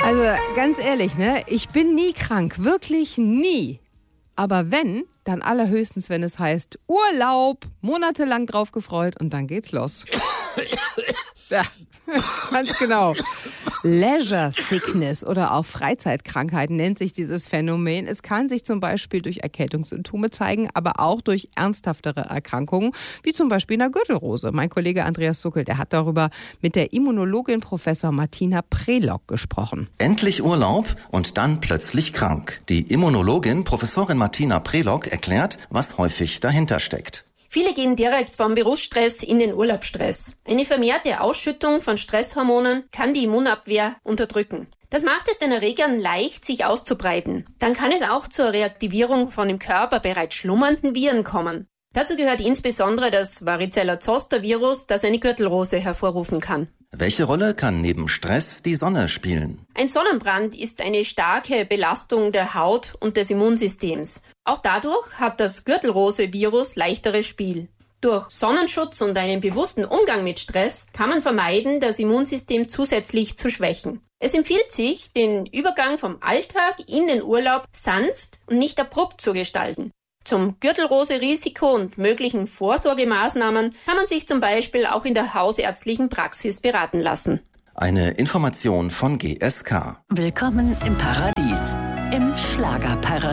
Also ganz ehrlich, ne? Ich bin nie krank, wirklich nie. Aber wenn, dann allerhöchstens, wenn es heißt Urlaub, monatelang drauf gefreut und dann geht's los. Ja, ganz genau. Leisure Sickness oder auch Freizeitkrankheit nennt sich dieses Phänomen. Es kann sich zum Beispiel durch Erkältungssymptome zeigen, aber auch durch ernsthaftere Erkrankungen, wie zum Beispiel einer Gürtelrose. Mein Kollege Andreas Suckel, der hat darüber mit der Immunologin Professor Martina Prelog gesprochen. Endlich Urlaub und dann plötzlich krank. Die Immunologin Professorin Martina Prelog erklärt, was häufig dahinter steckt. Viele gehen direkt vom Berufsstress in den Urlaubsstress. Eine vermehrte Ausschüttung von Stresshormonen kann die Immunabwehr unterdrücken. Das macht es den Erregern leicht, sich auszubreiten. Dann kann es auch zur Reaktivierung von im Körper bereits schlummernden Viren kommen. Dazu gehört insbesondere das Varicella-Zoster-Virus, das eine Gürtelrose hervorrufen kann. Welche Rolle kann neben Stress die Sonne spielen? Ein Sonnenbrand ist eine starke Belastung der Haut und des Immunsystems. Auch dadurch hat das Gürtelrose-Virus leichteres Spiel. Durch Sonnenschutz und einen bewussten Umgang mit Stress kann man vermeiden, das Immunsystem zusätzlich zu schwächen. Es empfiehlt sich, den Übergang vom Alltag in den Urlaub sanft und nicht abrupt zu gestalten. Zum Gürtelrose-Risiko und möglichen Vorsorgemaßnahmen kann man sich zum Beispiel auch in der hausärztlichen Praxis beraten lassen. Eine Information von GSK. Willkommen im Paradies, im Schlagerparadies.